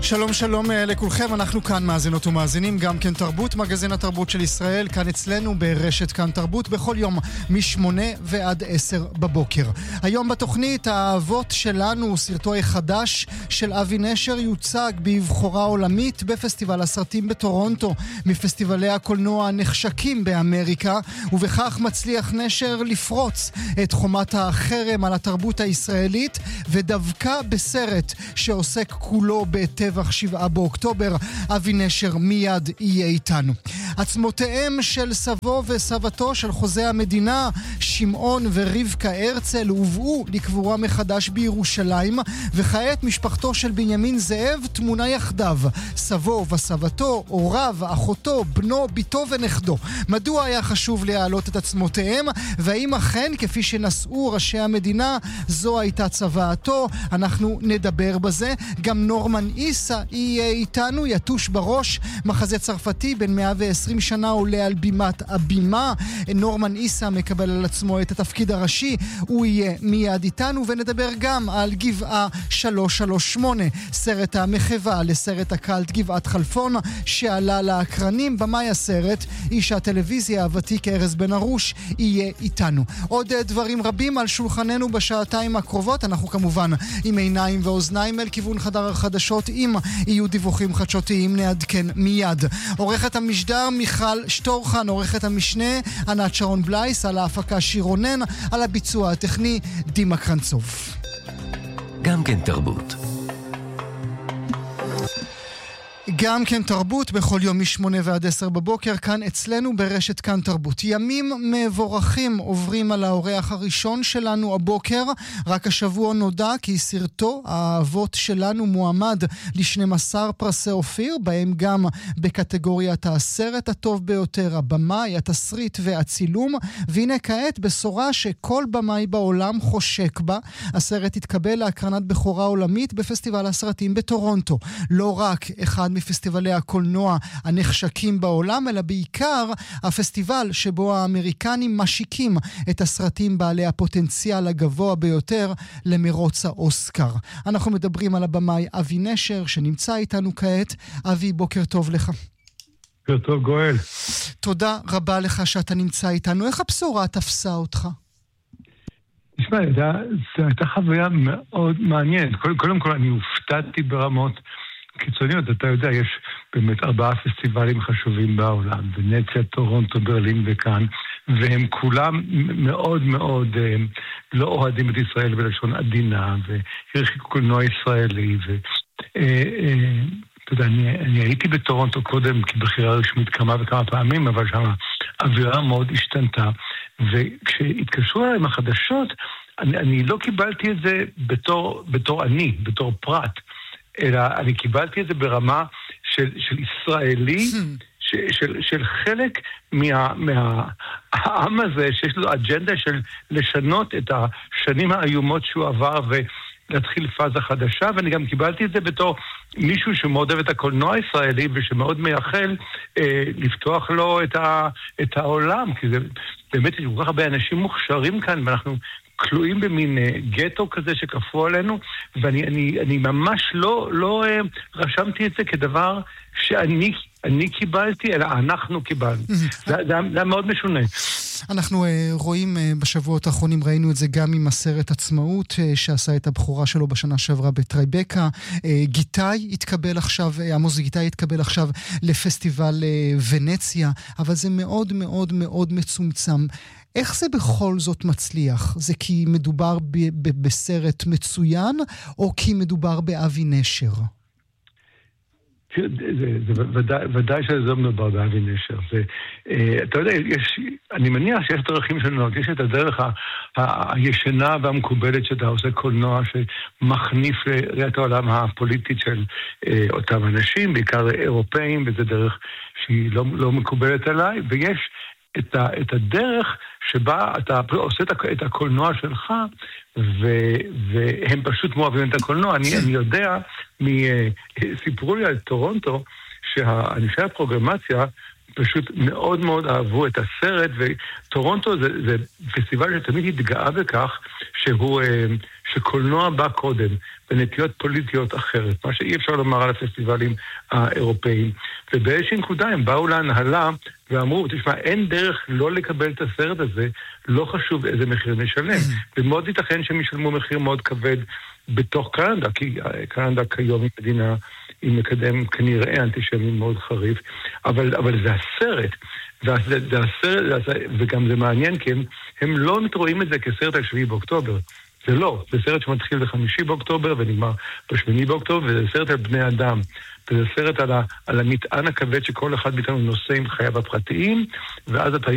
שלום שלום לכולכם, אנחנו כאן מאזינות ומאזינים, גם כן תרבות, מגזין התרבות של ישראל, כאן אצלנו ברשת כאן תרבות, בכל יום מ-8 ועד 10 בבוקר. היום בתוכנית האהבות שלנו, סרטו החדש של אבי נשר, יוצג בבחורה עולמית בפסטיבל הסרטים בטורונטו, מפסטיבלי הקולנוע הנחשקים באמריקה, ובכך מצליח נשר לפרוץ את חומת החרם על התרבות הישראלית, ודווקא בסרט שעוסק כולו בטבח 7 באוקטובר, אבי נשר מיד יהיה איתנו. עצמותיהם של סבו וסבתו של חוזה המדינה, שמעון ורבקה הרצל, הובאו לקבורה מחדש בירושלים, וכעת משפחתו של בנימין זאב תמונה יחדיו. סבו וסבתו, הוריו, אחותו, בנו, ביתו ונכדו. מדוע היה חשוב להעלות את עצמותיהם, והאם אכן, כפי שנשאו ראשי המדינה, זו הייתה צוואתו? אנחנו נדבר בזה. גם נורמן איסה יהיה איתנו, יתוש בראש, מחזה צרפתי בין 120 שנה עולה על בימת הבימה. נורמן איסה מקבל על עצמו את התפקיד הראשי, הוא יהיה מיד איתנו, ונדבר גם על גבעה 338, סרט המחווה לסרט הקלט גבעת חלפון שעלה לאקרנים. במאי הסרט, איש הטלוויזיה הוותיק ארז בן ארוש יהיה איתנו. עוד דברים רבים על שולחננו בשעתיים הקרובות, אנחנו כמובן עם עיניים ואוזניים אל כיוון חדר החדשות, אם יהיו דיווחים חדשותיים נעדכן מיד. עורכת המשדר מיכל שטורחן, עורכת המשנה ענת שרון בלייס, על ההפקה שירונן, על הביצוע הטכני דימה קרנצוב. גם כן תרבות. גם כן תרבות בכל יום מ-8 ועד 10 בבוקר, כאן אצלנו ברשת כאן תרבות. ימים מבורכים עוברים על האורח הראשון שלנו הבוקר. רק השבוע נודע כי סרטו האהבות שלנו מועמד ל-12 פרסי אופיר, בהם גם בקטגוריית הסרט הטוב ביותר, הבמאי, התסריט והצילום. והנה כעת בשורה שכל במאי בעולם חושק בה. הסרט התקבל להקרנת בכורה עולמית בפסטיבל הסרטים בטורונטו. לא רק אחד מפסטיבלי הקולנוע הנחשקים בעולם, אלא בעיקר הפסטיבל שבו האמריקנים משיקים את הסרטים בעלי הפוטנציאל הגבוה ביותר למרוץ האוסקר. אנחנו מדברים על הבמאי אבי נשר שנמצא איתנו כעת. אבי, בוקר טוב לך. בוקר טוב גואל. תודה רבה לך שאתה נמצא איתנו. איך הבשורה תפסה אותך? תשמע, זו הייתה חוויה מאוד מעניינת. קודם כל אני הופתעתי ברמות קיצוניות. אתה יודע, יש באמת 4 פסטיבלים חשובים בעולם, ונציה, טורונטו, ברלין וכאן, והם כולם מאוד מאוד לא אוהדים את ישראל בלשון עדינה, והרחיקו קולנוע ישראלי, אתה יודע, אני הייתי בטורונטו קודם כבחירה רשמית כמה וכמה פעמים, אבל שם האווירה מאוד השתנתה, וכשהתקשרו אליי עם החדשות, אני לא קיבלתי את זה בתור פרט, אלא אני קיבלתי את זה ברמה של ישראלי, של חלק מהעם הזה, שיש לו אג'נדה של לשנות את השנים האיומות שהוא עבר ולהתחיל פאזה חדשה, ואני גם קיבלתי את זה בתור מישהו שמאוד אוהב את הקולנוע הישראלי, ושמאוד מייחל לפתוח לו את העולם, כי זה באמת יש כל כך הרבה אנשים מוכשרים כאן, ואנחנו כלואים במין גטו כזה שכפו עלינו, ואני ממש לא רשמתי את זה כדבר שאני קיבלתי, אלא אנחנו קיבלנו. זה היה מאוד משונה. אנחנו רואים בשבועות האחרונים, ראינו את זה גם עם הסרט עצמאות, שעשה את הבחורה שלו בשנה שעברה בטרייבקה. גיטאי התקבל עכשיו, עמוס גיטאי התקבל עכשיו לפסטיבל ונציה, אבל זה מאוד מאוד מאוד מצומצם. איך זה בכל זאת מצליח? זה כי מדובר בסרט מצוין, או כי מדובר באבי נשר? זה ודאי שזה מדובר באבי נשר. אתה יודע, אני מניח שיש דרכים שונות. יש את הדרך הישנה והמקובלת שאתה עושה קולנוע שמחניף לראיית העולם הפוליטית של אותם אנשים, בעיקר אירופאים, וזה דרך שהיא לא מקובלת עליי, ויש את הדרך שבה אתה עושה את הקולנוע שלך, והם פשוט מואבים את הקולנוע. אני יודע, סיפרו לי על טורונטו, שהאנשי הפרוגרמציה פשוט מאוד מאוד אהבו את הסרט, וטורונטו זה פסטיבל שתמיד התגאה בכך שקולנוע בא קודם, בנטיות פוליטיות אחרת, מה שאי אפשר לומר על הפסטיבלים האירופאיים. ובאיזושהי נקודה הם באו להנהלה ואמרו, תשמע, אין דרך לא לקבל את הסרט הזה, לא חשוב איזה מחיר נשלם. ומאוד ייתכן שהם ישלמו מחיר מאוד כבד בתוך קנדה, כי קנדה כיום היא מדינה עם מקדם כנראה אנטישמי מאוד חריף, אבל זה הסרט, וגם זה מעניין, כי הם לא רואים את זה כסרט על 7 באוקטובר. זה לא, זה סרט שמתחיל ב5 באוקטובר ונגמר ב8 באוקטובר, וזה סרט על בני אדם, וזה סרט על המטען הכבד שכל אחד מאיתנו נושא עם חייו הפרטיים, ואז אתה